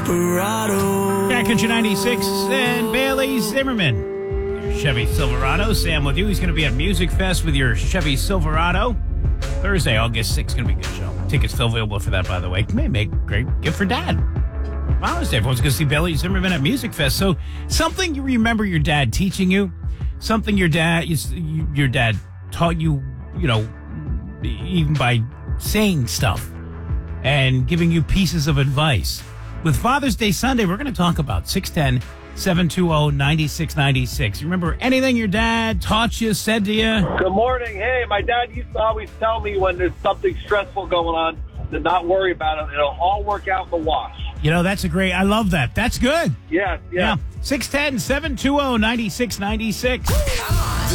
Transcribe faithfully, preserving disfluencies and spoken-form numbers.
Silverado. Back at ninety-six and Bailey Zimmerman. Your Chevy Silverado. Sam with you. He's going to be at Music Fest with your Chevy Silverado. Thursday, August sixth. Going to be a good show. Tickets still available for that, by the way. May make a great gift for Dad. Father's Day. Everyone's going to see Bailey Zimmerman at Music Fest. So something you remember your dad teaching you, something your dad your dad taught you, you know, even by saying stuff and giving you pieces of advice. With Father's Day Sunday, we're going to talk about six one zero, seven two zero, nine six nine six. You remember anything your dad taught you, said to you? Good morning. Hey, my dad used to always tell me when there's something stressful going on to not worry about it. It'll all work out in the wash. You know, that's a great, I love that. That's good. Yes, yeah. six one zero, seven two zero, nine six nine six.